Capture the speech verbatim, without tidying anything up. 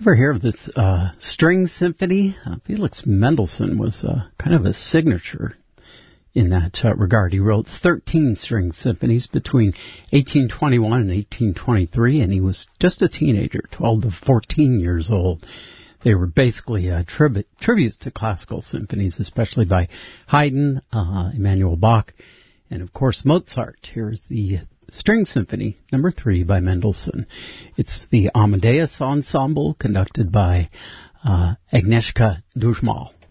Ever hear of this uh, string symphony? Uh, Felix Mendelssohn was uh, kind of a signature in that uh, regard. He wrote thirteen string symphonies between eighteen twenty-one and eighteen twenty-three, and he was just a teenager, twelve to fourteen years old. They were basically uh, tribu- tributes to classical symphonies, especially by Haydn, uh, Emanuel Bach, and of course Mozart. Here's the String Symphony number three by Mendelssohn. It's the Amadeus Ensemble conducted by uh, Agnieszka Dużmal.